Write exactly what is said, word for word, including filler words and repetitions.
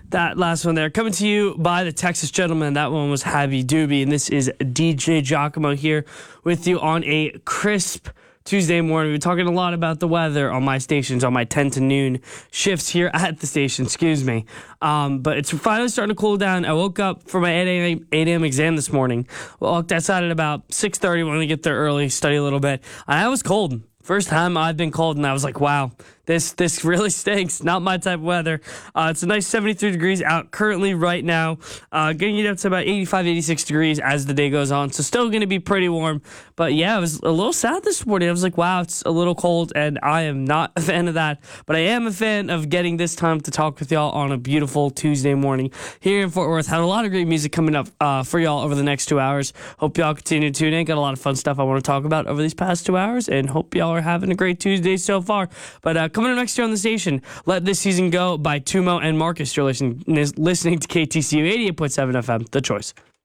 That last one there, coming to you by the Texas Gentleman. That one was Happy Doobie, and this is D J Giacomo here with you on a crisp Tuesday morning. We're talking a lot about the weather on my stations, on my ten to noon shifts here at the station, excuse me. Um, but it's finally starting to cool down. I woke up for my eight a.m. exam this morning. Walked outside at about six thirty, wanted to get there early, study a little bit. And I was cold. First time I've been cold, and I was like, wow, this this really stinks. Not my type of weather. Uh, it's a nice seventy-three degrees out currently right now. Uh, getting it up to about eighty-five, eighty-six degrees as the day goes on. So still going to be pretty warm. But yeah, I was a little sad this morning. I was like, wow, it's a little cold, and I am not a fan of that. But I am a fan of getting this time to talk with y'all on a beautiful Tuesday morning here in Fort Worth. Had a lot of great music coming up uh, for y'all over the next two hours. Hope y'all continue to tune in. Got a lot of fun stuff I want to talk about over these past two hours, and hope y'all are having a great Tuesday so far. But uh, coming up next year on the station, Let This Season Go by Tumo and Marcus. You're listening, listening to K T C U eighty-eight point seven F M, The Choice.